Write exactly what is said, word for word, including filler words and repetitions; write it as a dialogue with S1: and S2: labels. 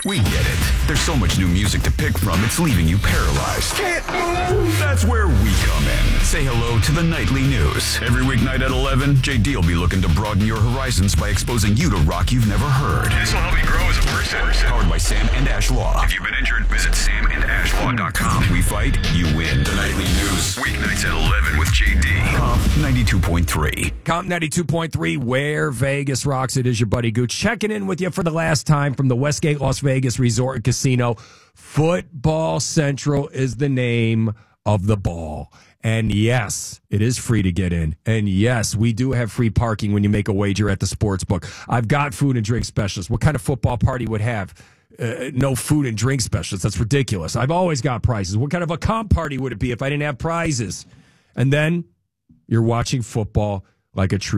S1: We get it. There's so much new music to pick from, it's leaving you paralyzed. Can't move. That's where we come in. Say hello to the nightly news. Every weeknight at eleven, J D will be looking to broaden your horizons by exposing you to rock you've never heard.
S2: This will help you grow as a person.
S1: Powered by Sam and Ash Law.
S2: If you've been injured, visit sam and ash law dot com.
S1: We fight, you win. The nightly news.
S2: Weeknights at eleven with J D.
S1: Comp ninety-two point three.
S3: Comp ninety-two point three, where Vegas rocks. It is your buddy Gooch checking in with you for the last time from the Westgate Las Vegas Resort and Casino. Football Central is the name of the ball. And yes, it is free to get in. And yes, we do have free parking when you make a wager at the sports book. I've got food and drink specialists. What kind of football party would have uh, no food and drink specialists? That's ridiculous. I've always got prizes. What kind of a comp party would it be if I didn't have prizes? And then you're watching football like a true